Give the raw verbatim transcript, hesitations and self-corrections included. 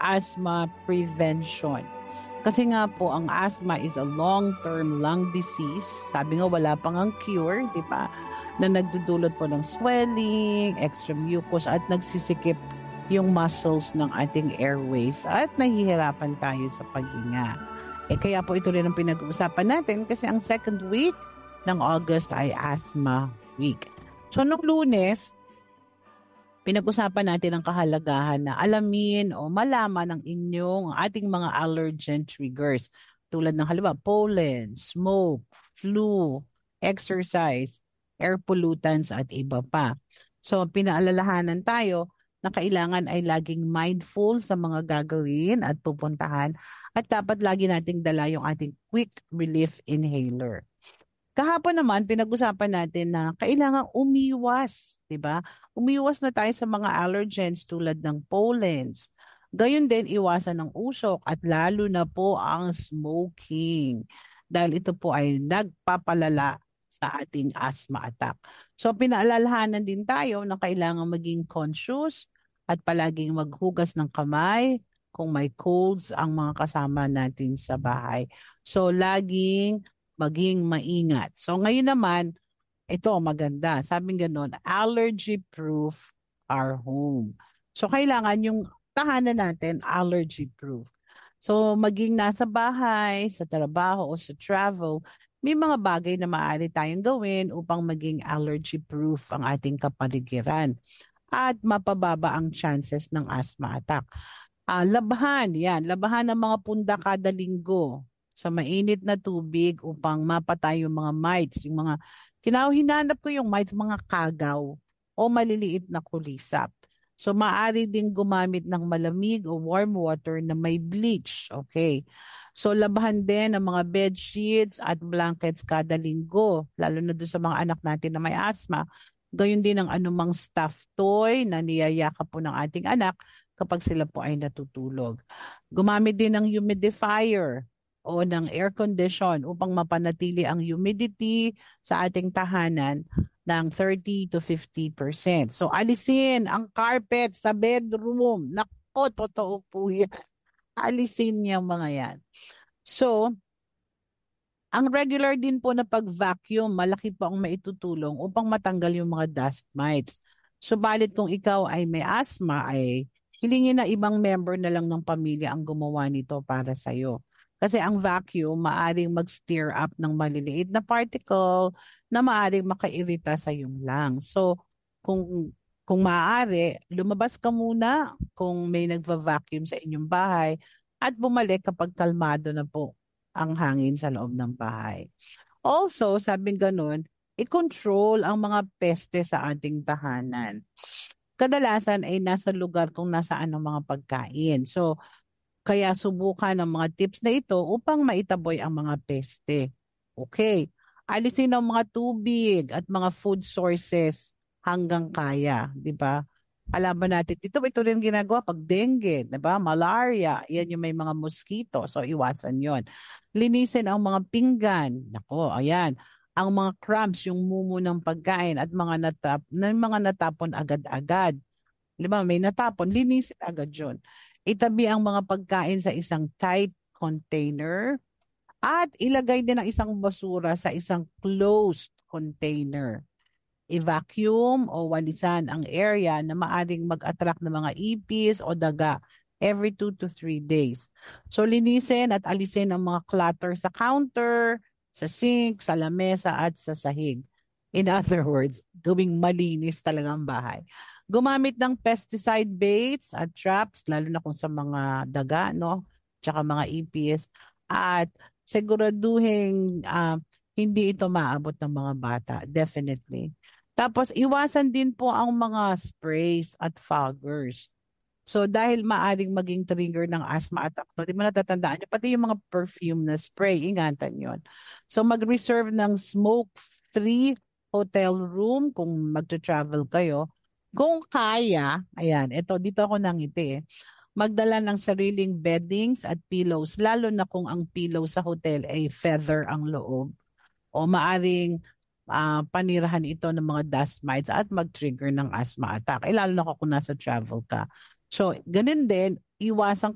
asthma prevention. Kasi nga po, ang asthma is a long-term lung disease. Sabi nga, wala pang ang cure, di ba? Na nagdudulot po ng swelling, extra mucus, at nagsisikip yung muscles ng ating airways at nahihirapan tayo sa paghinga. Eh kaya po ito rin ang pinag-uusapan natin kasi ang second week ng August ay Asthma Week. So nung Lunes, pinag-usapan natin ang kahalagahan na alamin o malaman ng inyong ating mga allergen triggers tulad ng halimbawa pollen, smoke, flu, exercise, air pollutants at iba pa. So pinaalalahanan tayo na kailangan ay laging mindful sa mga gagawin at pupuntahan at dapat lagi nating dala yung ating quick relief inhaler. Kahapon naman, pinag-usapan natin na kailangan umiwas, di ba? Umiwas na tayo sa mga allergens tulad ng pollens. Gayun din, iwasan ng usok at lalo na po ang smoking. Dahil ito po ay nagpapalala sa ating asthma attack. So pinaalalahanan din tayo na kailangan maging conscious at palaging maghugas ng kamay kung may colds ang mga kasama natin sa bahay. So laging maging maingat. So ngayon naman, ito maganda. Sabing ganon, allergy-proof our home. So kailangan yung tahanan natin allergy-proof. So maging nasa bahay, sa trabaho o sa travel, may mga bagay na maaari tayong gawin upang maging allergy-proof ang ating kapaligiran at mapababa ang chances ng asthma attack. Uh, labahan, yan. Labahan ng mga punda kada linggo sa mainit na tubig upang mapatay yung mga mites. Yung mga, kinahinanap ko yung mites, mga kagaw o maliliit na kulisap. So maaari din gumamit ng malamig o warm water na may bleach. Okay. So labahan din ang mga bed sheets at blankets kada linggo, lalo na doon sa mga anak natin na may asthma. Gayun din ang anumang stuffed toy na niyayakap po ng ating anak kapag sila po ay natutulog. Gumamit din ng humidifier o ng air condition upang mapanatili ang humidity sa ating tahanan ng thirty to fifty percent. So alisin ang carpet sa bedroom. Nako, totoo po yan. Alisin yung mga yan. So, ang regular din po na pag-vacuum, malaki po ang maitutulong upang matanggal yung mga dust mites. Subalit kung ikaw ay may asthma, ay hilingin na ibang member na lang ng pamilya ang gumawa nito para sa'yo. Kasi ang vacuum maaring mag-stir up ng maliliit na particle na maaring makairita sa iyong lungs. So, kung kung maaari, lumabas ka muna kung may nagva-vacuum sa inyong bahay at bumalik kapag kalmado na po ang hangin sa loob ng bahay. Also, sabing ganun, i-control ang mga peste sa ating tahanan. Kadalasan ay nasa lugar kung nasaan ang mga pagkain. So, kaya subukan ang mga tips na ito upang maitaboy ang mga peste. Okay. Alisin ang mga tubig at mga food sources hanggang kaya, di ba? Alam ba natin, ito, ito rin ginagawa pag dengue, di ba? Malaria, yan yung may mga mosquito. So, iwasan yon. Linisin ang mga pinggan. Nako, ayan. Ang mga crumbs, yung mumu ng pagkain at mga natap, na mga natapon agad-agad. Di ba? May natapon, linisin agad yun. Itabi ang mga pagkain sa isang tight container at ilagay din ang isang basura sa isang closed container. I-vacuum o walisan ang area na maaring mag-attract ng mga ipis o daga every two to three days. So linisin at alisin ang mga clutter sa counter, sa sink, sa lamesa at sa sahig. In other words, gawing malinis talaga ang bahay. Gumamit ng pesticide baits at traps, lalo na kung sa mga daga, no? Tsaka mga ipis. At siguraduhin uh, hindi ito maabot ng mga bata. Definitely. Tapos, iwasan din po ang mga sprays at foggers. So, dahil maaring maging trigger ng asthma attack, no, di mo natatandaan nyo, pati yung mga perfume na spray, ingatan yon. So, mag-reserve ng smoke-free hotel room kung mag-travel kayo. Kung kaya, ayan, ito, dito ako nangiti eh. Magdala ng sariling beddings at pillows, lalo na kung ang pillow sa hotel ay feather ang loob. O maaring uh, panirahan ito ng mga dust mites at mag-trigger ng asthma attack. Eh, lalo na kung nasa travel ka. So, ganun din, iwasan